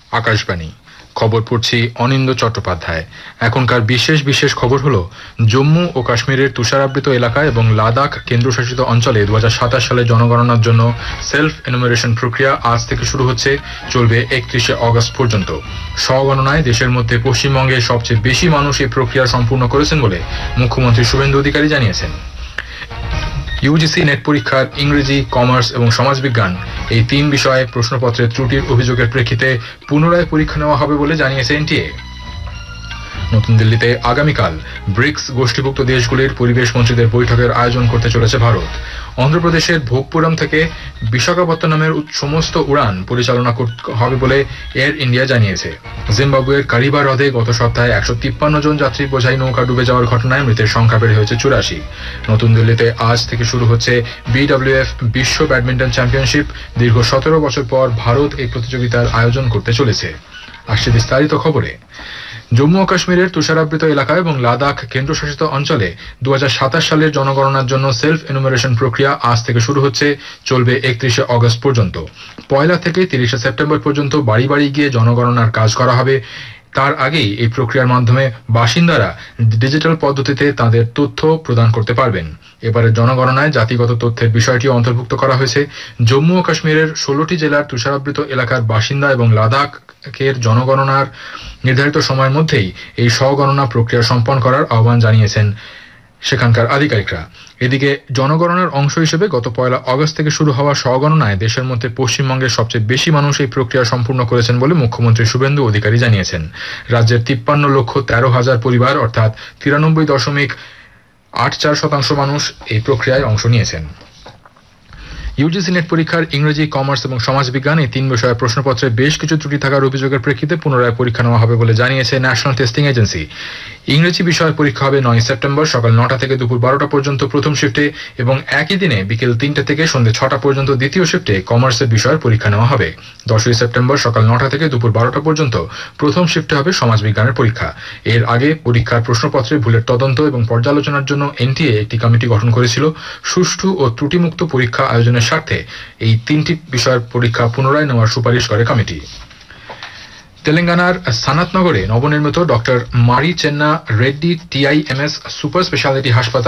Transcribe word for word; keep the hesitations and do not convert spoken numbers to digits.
আকাশবাণী খবর পড়ছি অনিন্দ চট্টোপাধ্যায়। এখনকার বিশেষ বিশেষ খবর হলো, জম্মু ও কাশ্মীরের তুষারাবৃত এলাকা এবং লাদাখ কেন্দ্রশাসিত অঞ্চলে দু হাজার সাতাশ সালে জনগণনার জন্য সেলফ এনুমারেশন প্রক্রিয়া আজ থেকে শুরু হচ্ছে, চলবে একত্রিশে অগস্ট পর্যন্ত। স্বগণনায় দেশের মধ্যে পশ্চিমবঙ্গে সবচেয়ে বেশি মানুষ এই প্রক্রিয়া সম্পূর্ণ করেছেন বলে মুখ্যমন্ত্রী শুভেন্দু অধিকারী জানিয়েছেন। ইউজিসি নেট পরীক্ষার ইংরেজি, কমার্স এবং সমাজবিজ্ঞান এই তিন বিষয়ে প্রশ্নপত্রের ত্রুটির অভিযোগের প্রেক্ষিতে পুনরায় পরীক্ষা নেওয়া হবে বলে জানিয়েছে এনটিএ। নতুন দিল্লিতে আগামীকাল ব্রিক্স গোষ্ঠীভুক্ত দেশগুলির পরিবেশ মন্ত্রীদের বৈঠকের আয়োজন করতে চলেছে ভারত। অন্ধ্রপ্রদেশের ভোগপুরম থেকে বিশাখাপত্তনমের সমস্ত উড়ান পরিচালনা হবে বলে এয়ার ইন্ডিয়া জানিয়েছে। জিম্বাবুয়ের কারিবা হ্রদে গত সপ্তাহে একশো তিপ্পান্ন জন যাত্রী বোঝাই নৌকা ডুবে যাওয়ার ঘটনায় মৃতের সংখ্যা বেড়ে হয়েছে চুরাশি। নতুন দিল্লিতে আজ থেকে শুরু হচ্ছে বিডব্লিউএফ বিশ্ব ব্যাডমিন্টন চ্যাম্পিয়নশিপ। দীর্ঘ সতেরো বছর পর ভারত এই প্রতিযোগিতার আয়োজন করতে চলেছে। আসছে বিস্তারিত খবরে। জম্মু ও কাশ্মীরের তুষারাবৃত এলাকা এবং লাদাখ কেন্দ্রশাসিত অঞ্চলে দু হাজার সাতাশ সালের জনগণনার জন্য সেলফ এনুমারেশন প্রক্রিয়া আজ থেকে শুরু হচ্ছে, চলবে একত্রিশে অগস্ট পর্যন্ত। পয়লা থেকে তিরিশে সেপ্টেম্বর পর্যন্ত বাড়ি বাড়ি গিয়ে জনগণনার কাজ করা হবে। তার আগেই এই প্রক্রিয়ার মাধ্যমে বাসিন্দারা ডিজিটাল পদ্ধতিতে তাদের তথ্য প্রদান করতে পারবেন। এবারের জনগণনায় জাতিগত তথ্যের বিষয়টি অন্তর্ভুক্ত করা হয়েছে। জম্মু ও কাশ্মীরের ষোলোটি জেলার তুষারাবৃত এলাকার বাসিন্দা এবং লাদাখের জনগণনার নির্ধারিত সময়ের মধ্যেই এই স্বগণনা প্রক্রিয়া সম্পন্ন করার আহ্বান জানিয়েছেন সেখানকার আধিকারিকরা। এদিকে জনগণনার অংশ হিসেবে গত পয়লা অগস্ট থেকে শুরু হওয়া স্বগণনায় দেশের মধ্যে পশ্চিমবঙ্গের সবচেয়ে বেশি মানুষ এই প্রক্রিয়া সম্পূর্ণ করেছেন বলে মুখ্যমন্ত্রী শুভেন্দু অধিকারী জানিয়েছেন। রাজ্যের তিপ্পান্ন লক্ষ তেরো হাজার পরিবার অর্থাৎ তিরানব্বই দশমিক আট চার শতাংশ মানুষ এই প্রক্রিয়ায় অংশ নিয়েছেন। ইউজিসি নেট পরীক্ষার ইংরেজি, কমার্স এবং সমাজবিজ্ঞান এই তিন বিষয়ে প্রশ্নপত্রে বেশ কিছু ত্রুটি থাকার অভিযোগের প্রেক্ষিতে পুনরায় পরীক্ষা নেওয়া হবে বলে জানিয়েছে ন্যাশনাল টেস্টিং এজেন্সি। ইংরেজি বিষয়ের পরীক্ষা হবে নয় সেপ্টেম্বর সকাল নটা থেকে দুপুর বারোটা পর্যন্ত প্রথম শিফটে এবং একই দিনে বিকেল তিনটে থেকে সন্ধ্যে ছটা পর্যন্ত দ্বিতীয় শিফটে কমার্সের বিষয়ের পরীক্ষা নেওয়া হবে। দশই সেপ্টেম্বর সকাল নটা থেকে দুপুর বারোটা পর্যন্ত প্রথম শিফটে হবে সমাজবিজ্ঞানের পরীক্ষা। এর আগে পরীক্ষার প্রশ্নপত্রে ভুলের তদন্ত এবং পর্যালোচনার জন্য এনটিএ একটি কমিটি গঠন করেছিল। সুষ্ঠু ও ত্রুটিমুক্ত পরীক্ষা আয়োজনের স্বার্থে এই তিনটি বিষয়ের পরীক্ষা পুনরায় নেওয়ার সুপারিশ করে কমিটি। তেলেঙ্গানার সানাতনগরে নবনির্মিত ডক্টর মারি চেন্না রেড্ডি টিআইএমএস সুপার স্পেশালিটি হাসপাতাল